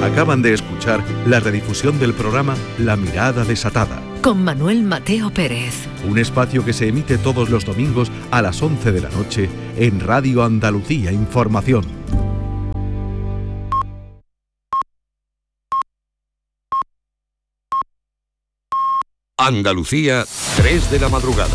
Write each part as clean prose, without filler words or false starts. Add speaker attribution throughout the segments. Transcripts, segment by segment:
Speaker 1: Acaban de escuchar la redifusión del programa La Mirada Desatada,
Speaker 2: con Manuel Mateo Pérez.
Speaker 1: Un espacio que se emite todos los domingos a las 11 de la noche en Radio Andalucía Información.
Speaker 3: Andalucía, 3 de la madrugada.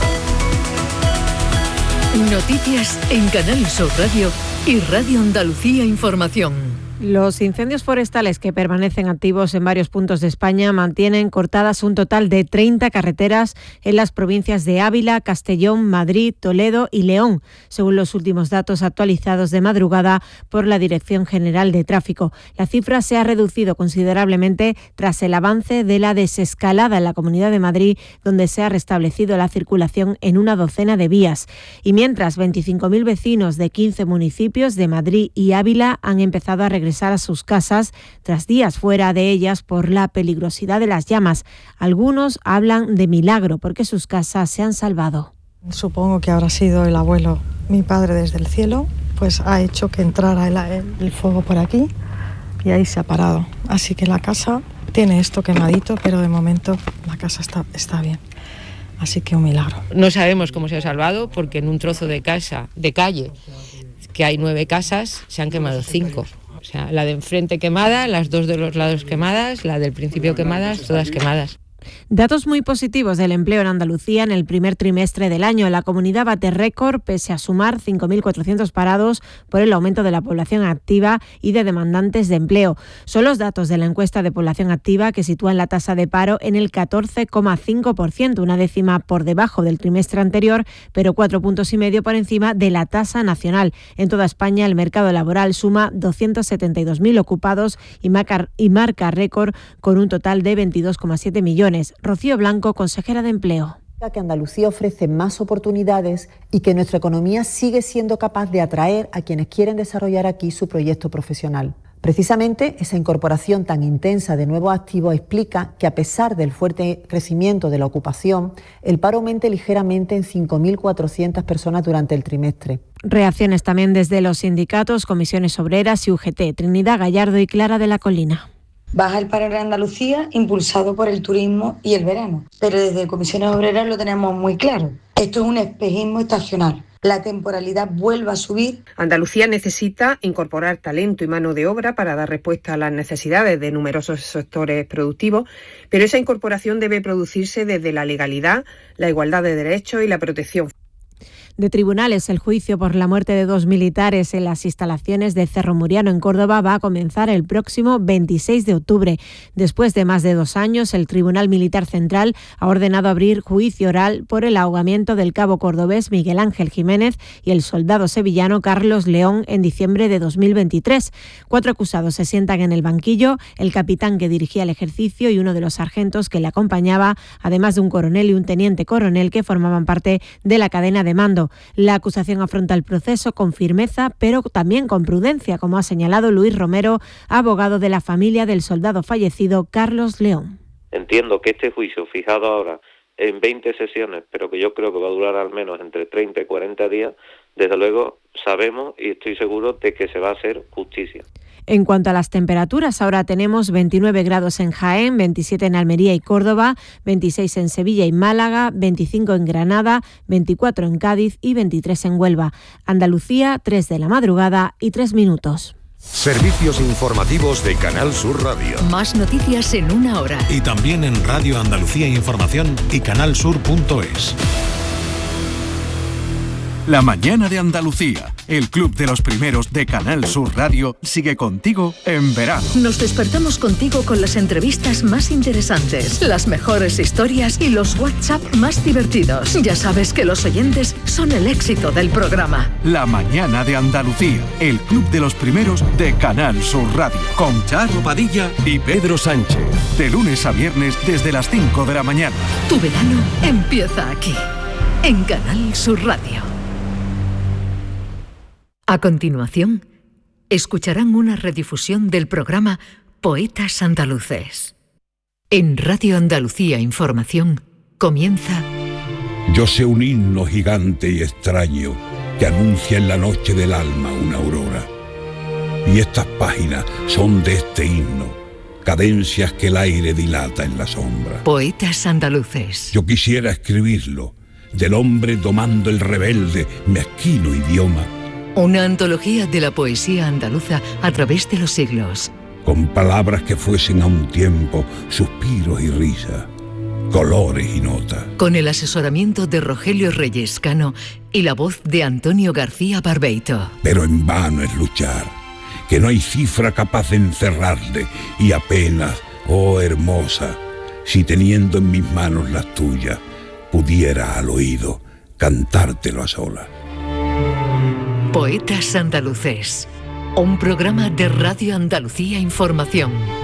Speaker 2: Noticias en Canal Sur Radio y Radio Andalucía Información.
Speaker 4: Los incendios forestales que permanecen activos en varios puntos de España mantienen cortadas un total de 30 carreteras en las provincias de Ávila, Castellón, Madrid, Toledo y León, según los últimos datos actualizados de madrugada por la Dirección General de Tráfico. La cifra se ha reducido considerablemente tras el avance de la desescalada en la Comunidad de Madrid, donde se ha restablecido la circulación en una docena de vías. Y mientras 25.000 vecinos de 15 municipios de Madrid y Ávila han empezado a regresar a sus casas tras días fuera de ellas por la peligrosidad de las llamas. Algunos hablan de milagro porque sus casas se han salvado.
Speaker 5: Supongo que habrá sido el abuelo, mi padre desde el cielo, pues ha hecho que entrara el fuego por aquí y ahí se ha parado. Así que la casa tiene esto quemadito, pero de momento la casa está bien. Así que un milagro.
Speaker 6: No sabemos cómo se ha salvado porque en un trozo de calle, que hay 9 casas, se han quemado 5. O sea, la de enfrente quemada, las 2 de los lados quemadas, la del principio quemadas, todas quemadas.
Speaker 4: Datos muy positivos del empleo en Andalucía en el primer trimestre del año. La comunidad bate récord pese a sumar 5.400 parados por el aumento de la población activa y de demandantes de empleo. Son los datos de la encuesta de población activa que sitúan la tasa de paro en el 14,5%, una décima por debajo del trimestre anterior, pero 4,5 puntos por encima de la tasa nacional. En toda España, el mercado laboral suma 272.000 ocupados y marca récord con un total de 22,7 millones. Rocío Blanco, consejera de Empleo.
Speaker 7: Que Andalucía ofrece más oportunidades y que nuestra economía sigue siendo capaz de atraer a quienes quieren desarrollar aquí su proyecto profesional. Precisamente esa incorporación tan intensa de nuevos activos explica que a pesar del fuerte crecimiento de la ocupación, el paro aumente ligeramente en 5.400 personas durante el trimestre.
Speaker 4: Reacciones también desde los sindicatos, comisiones obreras y UGT. Trinidad Gallardo y Clara de la Colina.
Speaker 8: Baja el paro en Andalucía, impulsado por el turismo y el verano. Pero desde Comisiones Obreras lo tenemos muy claro. Esto es un espejismo estacional. La temporalidad vuelve a subir.
Speaker 6: Andalucía necesita incorporar talento y mano de obra para dar respuesta a las necesidades de numerosos sectores productivos, pero esa incorporación debe producirse desde la legalidad, la igualdad de derechos y la protección.
Speaker 4: De tribunales, el juicio por la muerte de 2 militares en las instalaciones de Cerro Muriano en Córdoba va a comenzar el próximo 26 de octubre. Después de más de 2 años, el Tribunal Militar Central ha ordenado abrir juicio oral por el ahogamiento del cabo cordobés Miguel Ángel Jiménez y el soldado sevillano Carlos León en diciembre de 2023. 4 acusados se sientan en el banquillo, el capitán que dirigía el ejercicio y uno de los sargentos que le acompañaba, además de un coronel y un teniente coronel que formaban parte de la cadena de mando. La acusación afronta el proceso con firmeza, pero también con prudencia, como ha señalado Luis Romero, abogado de la familia del soldado fallecido Carlos León.
Speaker 9: Entiendo que este juicio, fijado ahora en 20 sesiones, pero que yo creo que va a durar al menos entre 30 y 40 días, desde luego sabemos y estoy seguro de que se va a hacer justicia.
Speaker 4: En cuanto a las temperaturas, ahora tenemos 29 grados en Jaén, 27 en Almería y Córdoba, 26 en Sevilla y Málaga, 25 en Granada, 24 en Cádiz y 23 en Huelva. Andalucía, 3 de la madrugada y 3 minutos.
Speaker 3: Servicios informativos de Canal Sur Radio.
Speaker 2: Más noticias en 1 hora.
Speaker 10: Y también en Radio Andalucía Información y canalsur.es. La mañana de Andalucía, el club de los primeros de Canal Sur Radio, sigue contigo en verano.
Speaker 2: Nos despertamos contigo con las entrevistas más interesantes, las mejores historias y los WhatsApp más divertidos. Ya sabes que los oyentes son el éxito del programa.
Speaker 10: La mañana de Andalucía, el club de los primeros de Canal Sur Radio, con Charo Padilla y Pedro Sánchez. De lunes a viernes desde las 5 de la mañana.
Speaker 2: Tu verano empieza aquí, en Canal Sur Radio. A continuación, escucharán una redifusión del programa Poetas Andaluces. En Radio Andalucía Información comienza...
Speaker 11: Yo sé un himno gigante y extraño que anuncia en la noche del alma una aurora. Y estas páginas son de este himno, cadencias que el aire dilata en la sombra.
Speaker 2: Poetas andaluces.
Speaker 11: Yo quisiera escribirlo, del hombre domando el rebelde, mezquino idioma.
Speaker 2: Una antología de la poesía andaluza a través de los siglos.
Speaker 11: Con palabras que fuesen a un tiempo suspiros y risa, colores y notas.
Speaker 2: Con el asesoramiento de Rogelio Reyes Cano y la voz de Antonio García Barbeito.
Speaker 11: Pero en vano es luchar, que no hay cifra capaz de encerrarle, y apenas, oh hermosa, si teniendo en mis manos las tuyas, pudiera al oído cantártelo a solas.
Speaker 2: Poetas andaluces, un programa de Radio Andalucía Información.